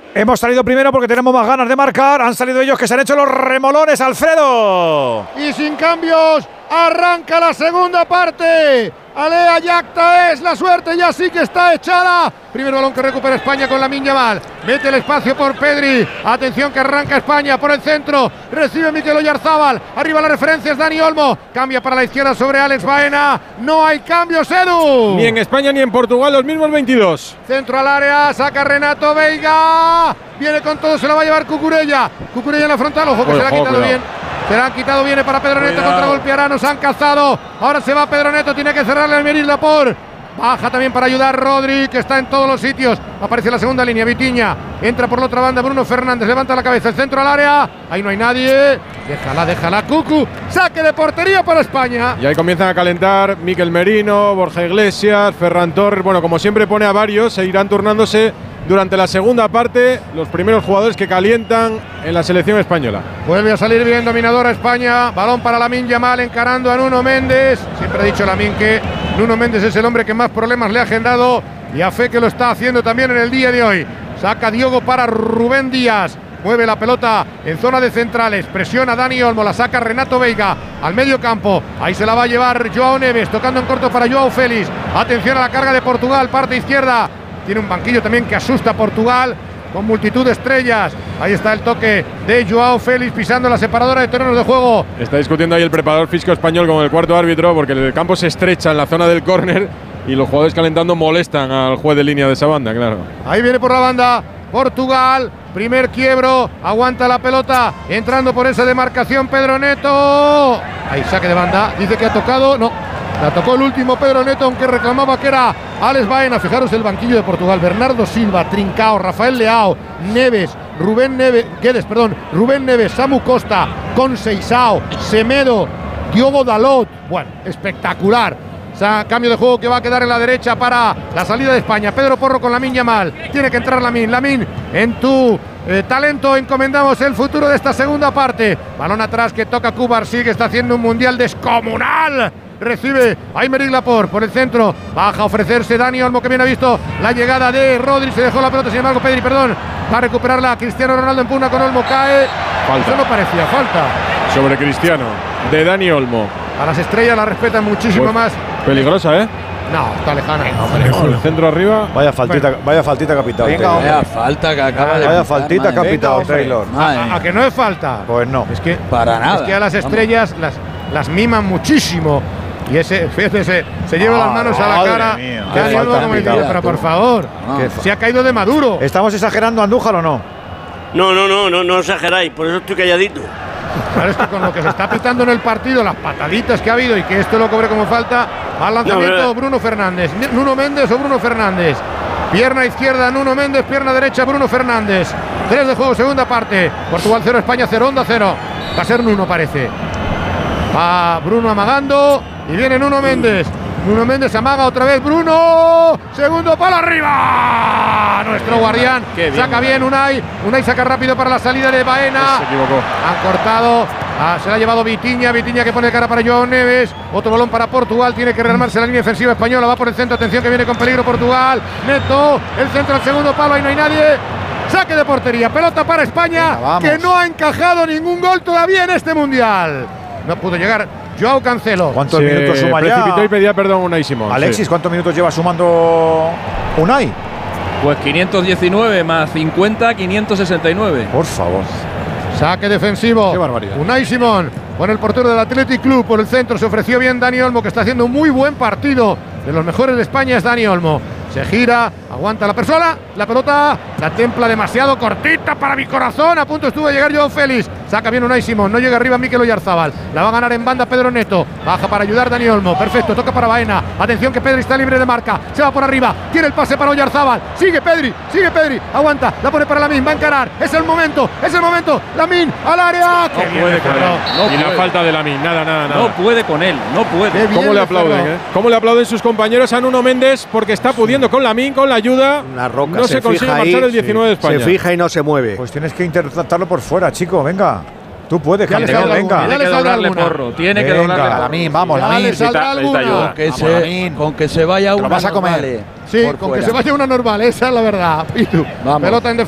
Hemos salido primero porque tenemos más ganas de marcar. Han salido ellos que se han hecho los remolones, Alfredo. Y sin cambios, arranca la segunda parte. Alea Yacta es la suerte, ya sí que está echada. Primer balón que recupera España con Lamine Yamal. Mete el espacio por Pedri. Atención que arranca España por el centro. Recibe Mikel Oyarzábal. Arriba la referencia es Dani Olmo. Cambia para la izquierda sobre Alex Baena. No hay cambios, Edu. Ni en España ni en Portugal, los mismos 22. Centro al área, saca Renato Veiga. Viene con todo, se lo va a llevar Cucurella. Cucurella en la frontal, ojo que se la ha quitado bien. Se la han quitado, viene para Pedro Neto, contragolpeará, nos han cazado. Ahora se va Pedro Neto, tiene que cerrarle al Meryl Laporte. Baja también para ayudar Rodri, que está en todos los sitios. Aparece la segunda línea, Vitinha. Entra por la otra banda Bruno Fernández, levanta la cabeza, el centro al área. Ahí no hay nadie. Déjala, Cucu. Saque de portería para España. Y ahí comienzan a calentar Mikel Merino, Borja Iglesias, Ferran Torres. Bueno, como siempre pone a varios, se irán turnándose durante la segunda parte los primeros jugadores que calientan en la selección española. Vuelve a salir bien dominadora España. Balón para Lamine Yamal encarando a Nuno Méndez. Siempre ha dicho Lamine que Nuno Méndez es el hombre que más problemas le ha agendado y a fe que lo está haciendo también en el día de hoy. Saca Diogo para Rubén Díaz. Mueve la pelota en zona de centrales. Presiona Dani Olmo. La saca Renato Veiga al medio campo. Ahí se la va a llevar Joao Neves. Tocando en corto para Joao Félix. Atención a la carga de Portugal. Parte izquierda. Tiene un banquillo también que asusta a Portugal con multitud de estrellas. Ahí está el toque de Joao Félix pisando la separadora de terrenos de juego. Está discutiendo ahí el preparador físico español con el cuarto árbitro porque el campo se estrecha en la zona del córner y los jugadores calentando molestan al juez de línea de esa banda, claro. Ahí viene por la banda Portugal, primer quiebro, aguanta la pelota, entrando por esa demarcación Pedro Neto. Ahí saque de banda, dice que ha tocado, no, la tocó el último Pedro Neto, aunque reclamaba que era Alex Baena. Fijaros el banquillo de Portugal, Bernardo Silva, Trincao, Rafael Leao, Neves, Rubén Neves, Samu Costa, Conceição, Semedo, Diogo Dalot. Bueno, espectacular. Cambio de juego que va a quedar en la derecha para la salida de España. Pedro Porro con Lamine Yamal. Tiene que entrar Lamine, en tu talento encomendamos el futuro de esta segunda parte. Balón atrás que toca Cubarsí, que está haciendo un mundial descomunal. Recibe Aymeric Laporte por el centro. Baja a ofrecerse Dani Olmo, que bien ha visto la llegada de Rodri. Se dejó la pelota, sin embargo Pedri, va a recuperarla Cristiano Ronaldo, en pugna con Olmo, cae. Falta. Eso no parecía falta. Sobre Cristiano, de Dani Olmo. A las estrellas la respetan muchísimo pues, más. Peligrosa, ¿eh? No, está lejana. El centro arriba. Vaya faltita que ha pitado. Vaya falta que acaba de Vaya faltita que ha pitado Taylor. ¿A que no es falta? Pues no. Es que para nada. Es que a las estrellas las miman muchísimo. Y fíjate, se lleva las manos a la cara. Pero por favor, se ha caído de Maduro. ¿Estamos exagerando, Andújar, o no? No exageráis, por eso estoy calladito. Claro, es que con lo que se está pitando en el partido, las pataditas que ha habido y que esto lo cobre como falta, al lanzamiento Bruno Fernández, Nuno Méndez o Bruno Fernández. Pierna izquierda Nuno Méndez, pierna derecha Bruno Fernández. 3 de juego, segunda parte. Portugal 0, España 0, Onda 0. Va a ser Nuno, parece. Va Bruno amagando y viene Nuno Méndez. Nuno Méndez amaga otra vez. Bruno, segundo palo arriba. Nuestro guardián saca bien Unai saca rápido para la salida de Baena. Se equivocó. Han cortado. Se la ha llevado Vitinha que pone cara para Joao Neves. Otro balón para Portugal. Tiene que rearmarse la línea defensiva española. Va por el centro. Atención que viene con peligro Portugal. Neto. El centro al segundo palo. Ahí no hay nadie. Saque de portería. Pelota para España. Que no ha encajado ningún gol todavía en este mundial. No pudo llegar Joao Cancelo. ¿Cuántos minutos suma ya? Precipitó y pedía perdón Unai Simón. Alexis, ¿cuántos minutos lleva sumando Unai? Pues 519 más 50, 569. Por favor. Saque defensivo. Qué barbaridad. Unai Simón con el portero del Athletic Club por el centro. Se ofreció bien Dani Olmo, que está haciendo un muy buen partido. De los mejores de España es Dani Olmo. Se gira, aguanta la persona, la pelota la templa demasiado cortita para mi corazón. A punto estuvo de llegar Joao Félix. Saca bien Unai Simón, no llega arriba Mikel Oyarzábal. La va a ganar en banda Pedro Neto. Baja para ayudar Dani Olmo. Perfecto, toca para Baena. Atención que Pedri está libre de marca. Se va por arriba, tiene el pase para Oyarzábal. Sigue Pedri. Aguanta, la pone para Lamine, va a encarar. Es el momento. Lamine al área. No puede con él. Y la falta de Lamine, nada. No puede con él, no puede. ¿Cómo le aplauden, ¿Cómo le aplauden sus compañeros a Nuno Méndez? Porque está pudiendo con Lamine, con la ayuda. Una roca, no se consigue marchar el 19 de España. Se fija y no se mueve. Pues tienes que intentarlo por fuera, chico, venga. Tú puedes, campeón, venga. Tiene que doblarle Porro, tiene que doblarle. Lamine, vamos, Lamine. Con que se vaya una. Lo vas a comer. Sí, con que se vaya una normal, esa es la verdad. Y tú, pelota en defensa.